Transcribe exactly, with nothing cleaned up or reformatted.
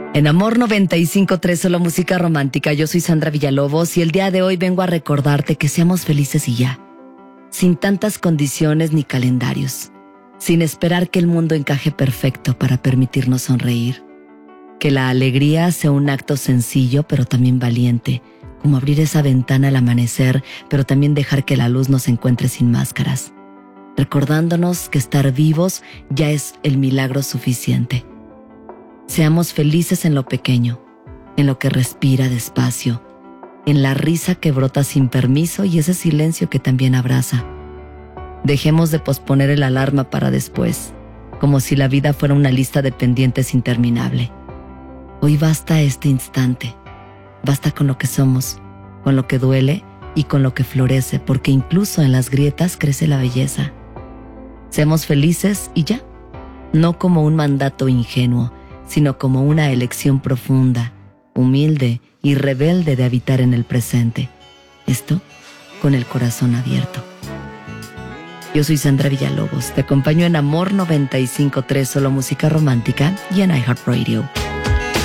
En Amor noventa y cinco punto tres, solo música romántica, yo soy Sandra Villalobos y el día de hoy vengo a recordarte que seamos felices y ya, sin tantas condiciones ni calendarios, sin esperar que el mundo encaje perfecto para permitirnos sonreír. Que la alegría sea un acto sencillo pero también valiente, como abrir esa ventana al amanecer, pero también dejar que la luz nos encuentre sin máscaras, recordándonos que estar vivos ya es el milagro suficiente. Seamos felices en lo pequeño, en lo que respira despacio, en la risa que brota sin permiso y ese silencio que también abraza. Dejemos de posponer el alarma para después, como si la vida fuera una lista de pendientes interminable. Hoy basta este instante, basta con lo que somos, con lo que duele y con lo que florece, porque incluso en las grietas crece la belleza. Seamos felices y ya, no como un mandato ingenuo, sino como una elección profunda, humilde y rebelde de habitar en el presente. Esto con el corazón abierto. Yo soy Sandra Villalobos, te acompaño en Amor noventa y cinco punto tres, solo música romántica, y en iHeartRadio.